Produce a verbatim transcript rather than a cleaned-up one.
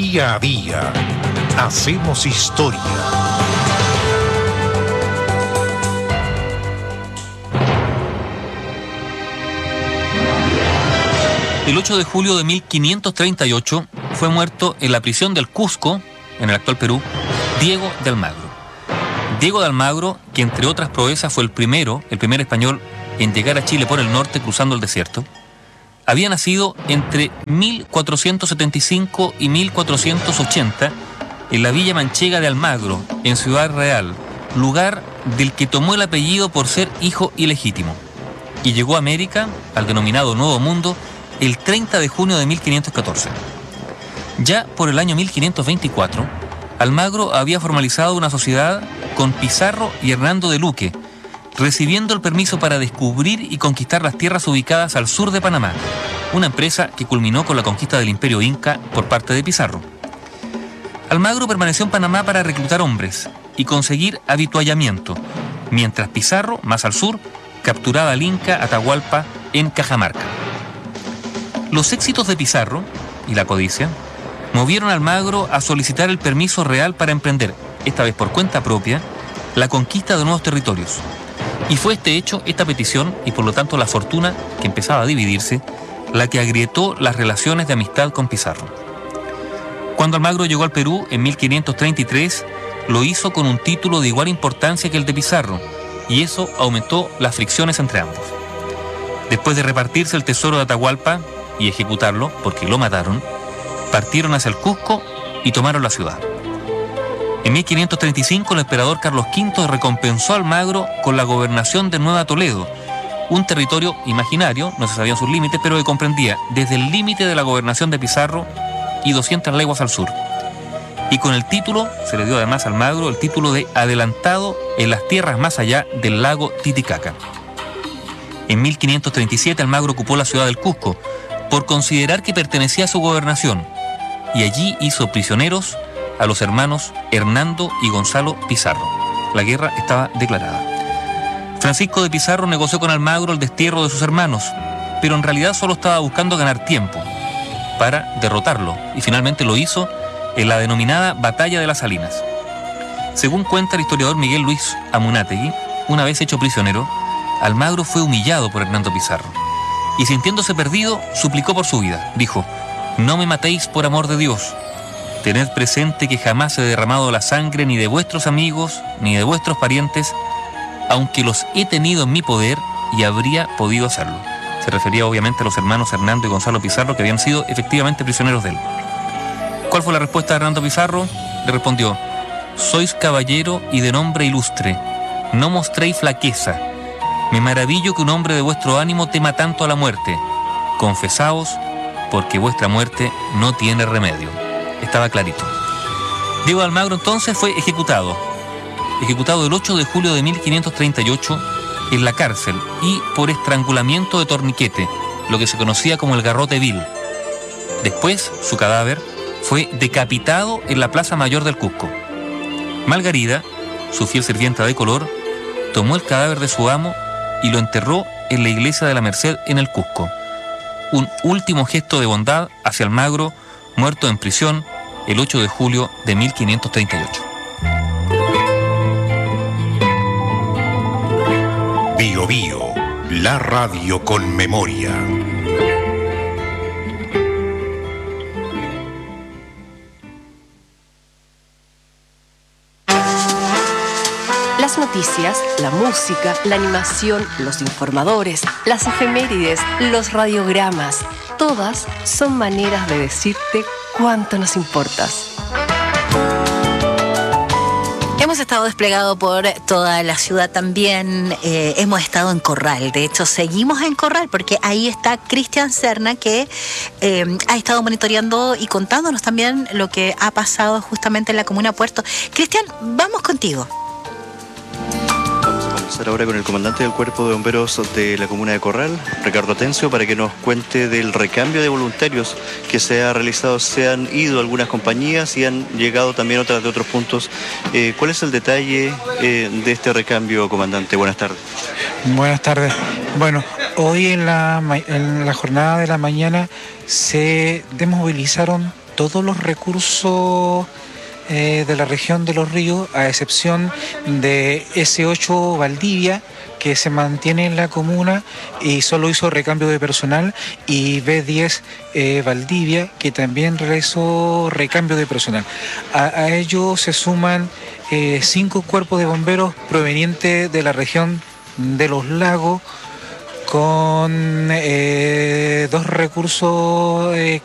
Día a día hacemos historia. El ocho de julio de mil quinientos treinta y ocho fue muerto en la prisión del Cusco, en el actual Perú, Diego de Almagro. Diego de Almagro, que entre otras proezas fue el primero, el primer español en llegar a Chile por el norte cruzando el desierto, había nacido entre mil cuatrocientos setenta y cinco y mil cuatrocientos ochenta en la villa manchega de Almagro, en Ciudad Real, lugar del que tomó el apellido por ser hijo ilegítimo, y llegó a América, al denominado Nuevo Mundo, el treinta de junio de mil quinientos catorce. Ya por el año mil quinientos veinticuatro, Almagro había formalizado una sociedad con Pizarro y Hernando de Luque, recibiendo el permiso para descubrir y conquistar las tierras ubicadas al sur de Panamá, una empresa que culminó con la conquista del Imperio Inca por parte de Pizarro. Almagro permaneció en Panamá para reclutar hombres y conseguir avituallamiento, mientras Pizarro, más al sur, capturaba al Inca Atahualpa en Cajamarca. Los éxitos de Pizarro y la codicia movieron a Almagro a solicitar el permiso real para emprender, esta vez por cuenta propia, la conquista de nuevos territorios. Y fue este hecho, esta petición, y por lo tanto la fortuna que empezaba a dividirse, la que agrietó las relaciones de amistad con Pizarro. Cuando Almagro llegó al Perú en mil quinientos treinta y tres, lo hizo con un título de igual importancia que el de Pizarro, y eso aumentó las fricciones entre ambos. Después de repartirse el tesoro de Atahualpa y ejecutarlo, porque lo mataron, partieron hacia el Cusco y tomaron la ciudad. En mil quinientos treinta y cinco, el emperador Carlos quinto recompensó a Almagro con la gobernación de Nueva Toledo, un territorio imaginario, no se sabían sus límites, pero que comprendía desde el límite de la gobernación de Pizarro y doscientas leguas al sur. Y con el título, se le dio además a Almagro el título de adelantado en las tierras más allá del lago Titicaca. En mil quinientos treinta y siete, Almagro ocupó la ciudad del Cusco por considerar que pertenecía a su gobernación, y allí hizo prisioneros a los hermanos Hernando y Gonzalo Pizarro. La guerra estaba declarada. Francisco de Pizarro negoció con Almagro el destierro de sus hermanos, pero en realidad solo estaba buscando ganar tiempo para derrotarlo, y finalmente lo hizo en la denominada Batalla de las Salinas. Según cuenta el historiador Miguel Luis Amunátegui, una vez hecho prisionero, Almagro fue humillado por Hernando Pizarro, y sintiéndose perdido, suplicó por su vida. Dijo: «No me matéis por amor de Dios. Tened presente que jamás he derramado la sangre ni de vuestros amigos, ni de vuestros parientes, aunque los he tenido en mi poder y habría podido hacerlo». Se refería obviamente a los hermanos Hernando y Gonzalo Pizarro, que habían sido efectivamente prisioneros de él. ¿Cuál fue la respuesta de Hernando Pizarro? Le respondió: «Sois caballero y de nombre ilustre, no mostréis flaqueza. Me maravillo que un hombre de vuestro ánimo tema tanto a la muerte. Confesaos, porque vuestra muerte no tiene remedio». Estaba clarito. Diego de Almagro entonces fue ejecutado. Ejecutado el ocho de julio de mil quinientos treinta y ocho en la cárcel y por estrangulamiento de torniquete, lo que se conocía como el garrote vil. Después, su cadáver fue decapitado en la Plaza Mayor del Cusco. Margarida, su fiel sirvienta de color, tomó el cadáver de su amo y lo enterró en la iglesia de la Merced en el Cusco. Un último gesto de bondad hacia Almagro, muerto en prisión el ocho de julio de mil quinientos treinta y ocho. Bio Bio, la radio con memoria. Las noticias, la música, la animación, los informadores, las efemérides, los radiogramas, todas son maneras de decirte cuánto nos importas. Hemos estado desplegados por toda la ciudad también, eh, hemos estado en Corral, de hecho seguimos en Corral porque ahí está Cristian Serna que eh, ha estado monitoreando y contándonos también lo que ha pasado justamente en la comuna Puerto. Cristian, vamos contigo. Ahora con el comandante del Cuerpo de Bomberos de la comuna de Corral, Ricardo Atencio, para que nos cuente del recambio de voluntarios que se ha realizado. Se han ido algunas compañías y han llegado también otras de otros puntos. Eh, ¿Cuál es el detalle eh, de este recambio, comandante? Buenas tardes. Buenas tardes. Bueno, hoy en la, en la jornada de la mañana se desmovilizaron todos los recursos eh, de la región de Los Ríos, a excepción de ese ocho Valdivia, que se mantiene en la comuna y solo hizo recambio de personal, y B diez eh, Valdivia, que también realizó recambio de personal. A, a ello se suman eh, cinco cuerpos de bomberos provenientes de la región de Los Lagos, con eh, dos recursos eh,